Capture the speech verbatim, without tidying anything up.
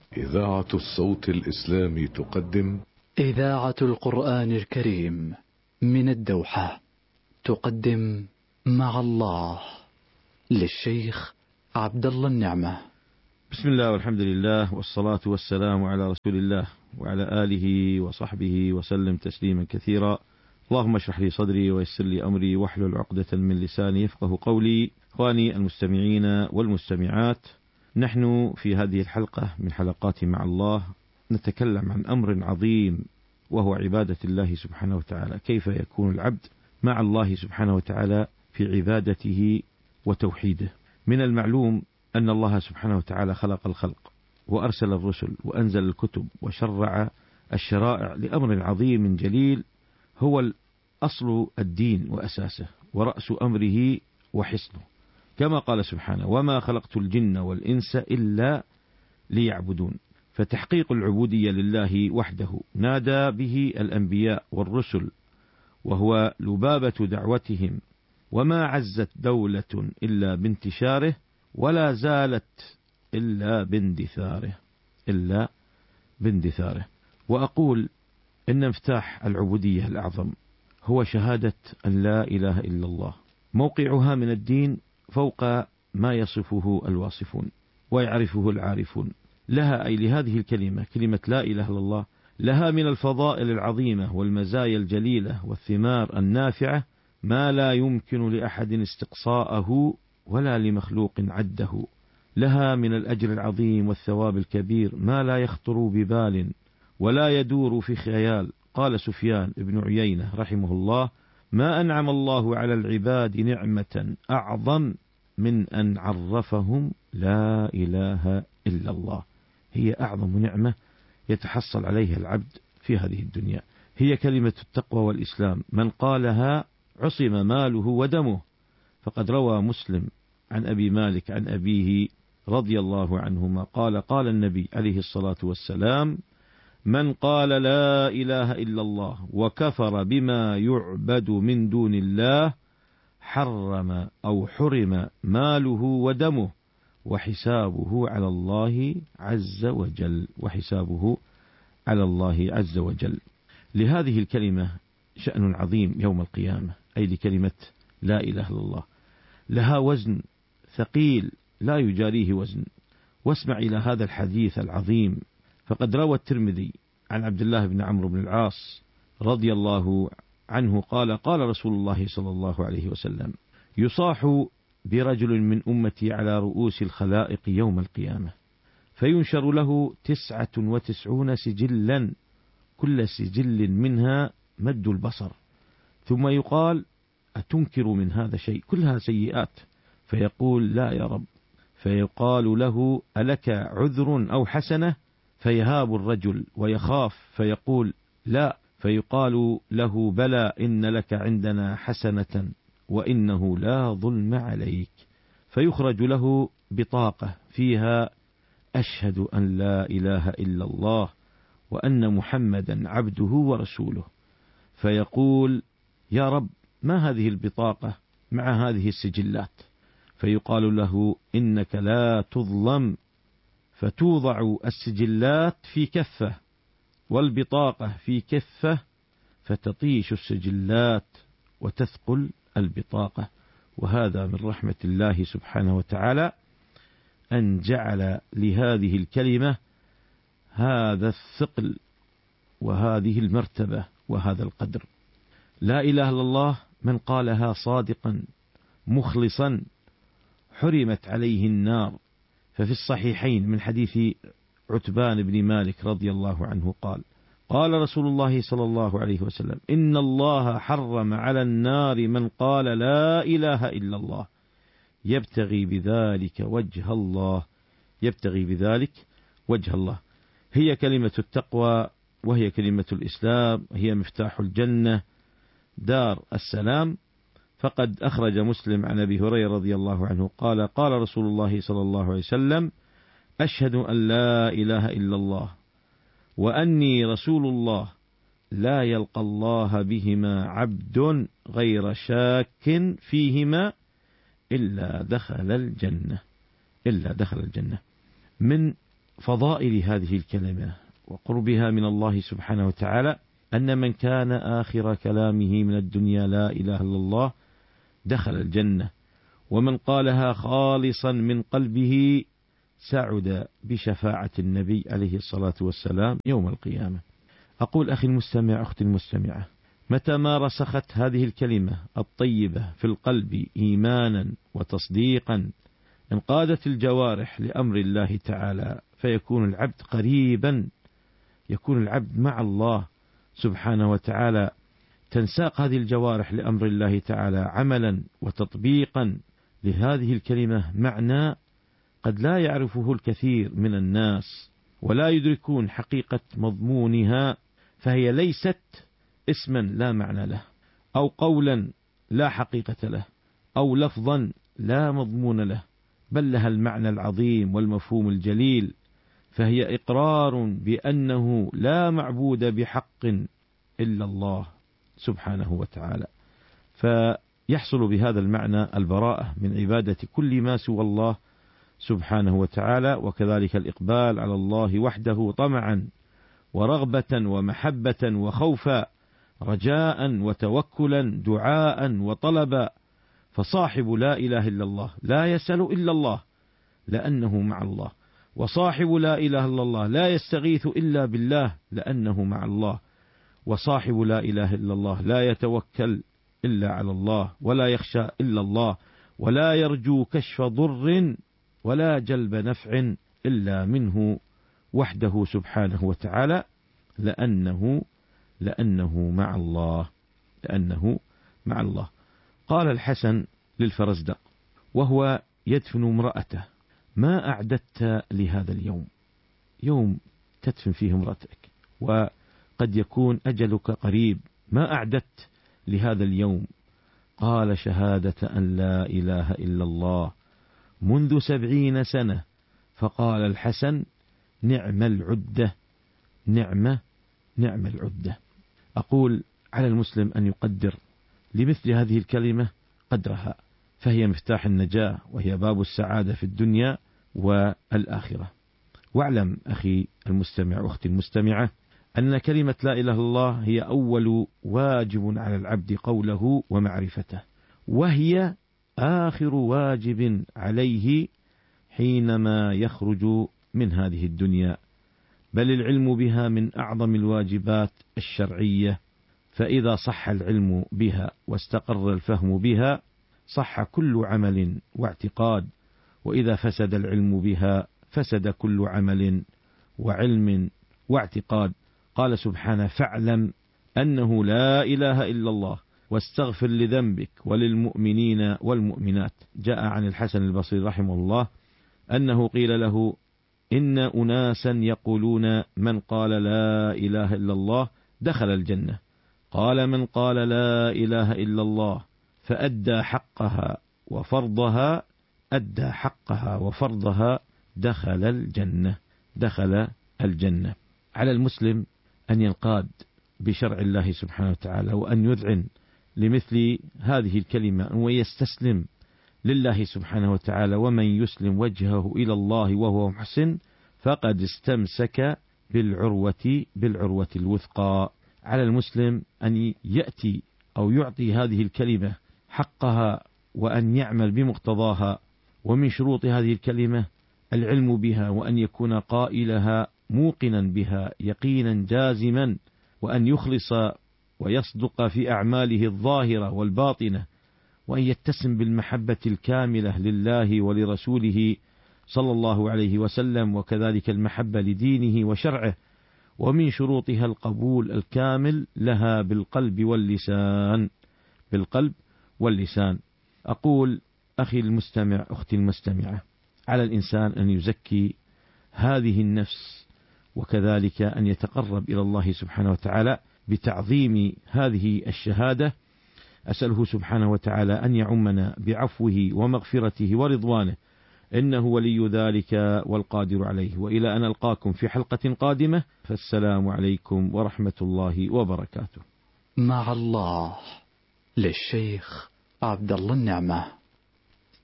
إذاعة الصوت الإسلامي تقدم إذاعة القرآن الكريم من الدوحة، تقدم مع الله للشيخ عبد الله النعمة. بسم الله والحمد لله والصلاة والسلام على رسول الله وعلى آله وصحبه وسلم تسليما كثيرا. اللهم اشرح لي صدري ويسر لي أمري واحلل عقدة من لساني يفقه قولي. إخواني المستمعين والمستمعات، نحن في هذه الحلقة من حلقات مع الله نتكلم عن أمر عظيم وهو عبادة الله سبحانه وتعالى. كيف يكون العبد مع الله سبحانه وتعالى في عبادته وتوحيده؟ من المعلوم أن الله سبحانه وتعالى خلق الخلق وأرسل الرسل وأنزل الكتب وشرع الشرائع لأمر عظيم جليل هو أصل الدين وأساسه ورأس أمره وحصنه، كما قال سبحانه: وما خلقت الجن والإنس إلا ليعبدون. فتحقيق العبودية لله وحده نادى به الأنبياء والرسل، وهو لبابة دعوتهم. وما عزت دولة إلا بانتشاره، ولا زالت إلا باندثاره إلا باندثاره. وأقول إن مفتاح العبودية الأعظم هو شهادة أن لا إله إلا الله. موقعها من الدين فوق ما يصفه الواصفون ويعرفه العارفون. لها أي لهذه الكلمة، كلمة لا إله إلا الله، لها من الفضائل العظيمة والمزايا الجليلة والثمار النافعة ما لا يمكن لأحد استقصاءه ولا لمخلوق عده. لها من الأجر العظيم والثواب الكبير ما لا يخطر ببال ولا يدور في خيال. قال سفيان بن عيينة رحمه الله: ما أنعم الله على العباد نعمة أعظم من أن عرفهم لا إله إلا الله. هي أعظم نعمة يتحصل عليها العبد في هذه الدنيا، هي كلمة التقوى والإسلام. من قالها عصم ماله ودمه. فقد روى مسلم عن أبي مالك عن أبيه رضي الله عنهما قال: قال النبي عليه الصلاة والسلام: من قال لا إله إلا الله وكفر بما يعبد من دون الله حرم أو حرم ماله ودمه وحسابه على الله عز وجل وحسابه على الله عز وجل. لهذه الكلمة شأن عظيم يوم القيامة، أي لكلمة لا إله إلا الله. لها وزن ثقيل لا يجاريه وزن. واسمع إلى هذا الحديث العظيم. فقد روى الترمذي عن عبد الله بن عمرو بن العاص رضي الله عنه قال: قال رسول الله صلى الله عليه وسلم: يصاح برجل من أمتي على رؤوس الخلائق يوم القيامة، فينشر له تسعة وتسعون سجلا، كل سجل منها مد البصر، ثم يقال: أتنكر من هذا شيء؟ كلها سيئات. فيقول: لا يا رب. فيقال له: ألك عذر أو حسنة؟ فيهاب الرجل ويخاف فيقول: لا. فيقال له: بلى، إن لك عندنا حسنة وإنه لا ظلم عليك. فيخرج له بطاقة فيها: أشهد أن لا إله إلا الله وأن محمدا عبده ورسوله. فيقول: يا رب، ما هذه البطاقة مع هذه السجلات؟ فيقال له: إنك لا تظلم. فتوضع السجلات في كفة والبطاقة في كفة، فتطيش السجلات وتثقل البطاقة. وهذا من رحمة الله سبحانه وتعالى أن جعل لهذه الكلمة هذا الثقل وهذه المرتبة وهذا القدر. لا إله إلا الله من قالها صادقا مخلصا حرمت عليه النار. ففي الصحيحين من حديث عتبان بن مالك رضي الله عنه قال: قال رسول الله صلى الله عليه وسلم: إن الله حرم على النار من قال لا إله إلا الله يبتغي بذلك وجه الله يبتغي بذلك وجه الله. هي كلمة التقوى، وهي كلمة الإسلام، هي مفتاح الجنة دار السلام. فقد أخرج مسلم عن أبي هريرة رضي الله عنه قال: قال رسول الله صلى الله عليه وسلم: أشهد أن لا إله إلا الله وأني رسول الله لا يلقى الله بهما عبد غير شاك فيهما إلا دخل الجنة إلا دخل الجنة. من فضائل هذه الكلمة وقربها من الله سبحانه وتعالى أن من كان آخر كلامه من الدنيا لا إله إلا الله دخل الجنة، ومن قالها خالصا من قلبه سعد بشفاعة النبي عليه الصلاة والسلام يوم القيامة. أقول أخي المستمع أختي المستمعة، متى ما رسخت هذه الكلمة الطيبة في القلب إيمانا وتصديقا انقادت الجوارح لأمر الله تعالى، فيكون العبد قريبا، يكون العبد مع الله سبحانه وتعالى. تنساق هذه الجوارح لأمر الله تعالى عملا وتطبيقا لهذه الكلمة، معنى قد لا يعرفه الكثير من الناس ولا يدركون حقيقة مضمونها. فهي ليست اسما لا معنى له، أو قولا لا حقيقة له، أو لفظا لا مضمون له، بل لها المعنى العظيم والمفهوم الجليل. فهي إقرار بأنه لا معبود بحق إلا الله سبحانه وتعالى، فيحصل بهذا المعنى البراءة من عبادة كل ما سوى الله سبحانه وتعالى، وكذلك الإقبال على الله وحده طمعا ورغبة ومحبة وخوفا، رجاء وتوكلا، دعاء وطلبا. فصاحب لا إله إلا الله لا يسأل إلا الله لأنه مع الله، وصاحب لا إله إلا الله لا يستغيث إلا بالله لأنه مع الله، وصاحب لا إله إلا الله لا يتوكل إلا على الله، ولا يخشى إلا الله، ولا يرجو كشف ضر ولا جلب نفع إلا منه وحده سبحانه وتعالى، لأنه لأنه مع الله لأنه مع الله. قال الحسن للفرزدق وهو يدفن امرأته: ما أعددت لهذا اليوم؟ يوم تدفن فيه امرأتك وقد يكون أجلك قريب، ما أعددت لهذا اليوم؟ قال: شهادة أن لا إله إلا الله منذ سبعين سنة. فقال الحسن: نعم العدة، نعمة نعم العدة. أقول على المسلم أن يقدر لمثل هذه الكلمة قدرها، فهي مفتاح النجاة، وهي باب السعادة في الدنيا والآخرة. واعلم أخي المستمع أختي المستمعة أن كلمة لا إله إلا الله هي أول واجب على العبد قوله ومعرفته، وهي آخر واجب عليه حينما يخرج من هذه الدنيا، بل العلم بها من أعظم الواجبات الشرعية. فإذا صح العلم بها واستقر الفهم بها صح كل عمل واعتقاد، وإذا فسد العلم بها فسد كل عمل وعلم واعتقاد. قال سبحانه: فاعلم أنه لا إله إلا الله واستغفر لذنبك وللمؤمنين والمؤمنات. جاء عن الحسن البصري رحمه الله أنه قيل له: إن أناسا يقولون من قال لا إله إلا الله دخل الجنة. قال: من قال لا إله إلا الله فأدى حقها وفرضها أدى حقها وفرضها دخل الجنة دخل الجنة. على المسلم أن ينقاد بشرع الله سبحانه وتعالى، وأن يذعن لمثل هذه الكلمة، ويستسلم لله سبحانه وتعالى. ومن يسلم وجهه إلى الله وهو محسن فقد استمسك بالعروة بالعروة الوثقى. على المسلم أن يأتي أو يعطي هذه الكلمة حقها، وأن يعمل بمقتضاها. ومن شروط هذه الكلمة العلم بها، وأن يكون قائلها موقنا بها يقينا جازما، وأن يخلص ويصدق في أعماله الظاهرة والباطنة، وأن يتسم بالمحبة الكاملة لله ولرسوله صلى الله عليه وسلم، وكذلك المحبة لدينه وشرعه. ومن شروطها القبول الكامل لها بالقلب واللسان بالقلب واللسان. أقول أخي المستمع أختي المستمعة، على الإنسان أن يزكي هذه النفس، وكذلك أن يتقرب إلى الله سبحانه وتعالى بتعظيم هذه الشهادة. أسأله سبحانه وتعالى أن يعمنا بعفوه ومغفرته ورضوانه، إنه ولي ذلك والقادر عليه. وإلى أن ألقاكم في حلقة قادمة، فالسلام عليكم ورحمة الله وبركاته. مع الله، للشيخ عبد الله النعمة.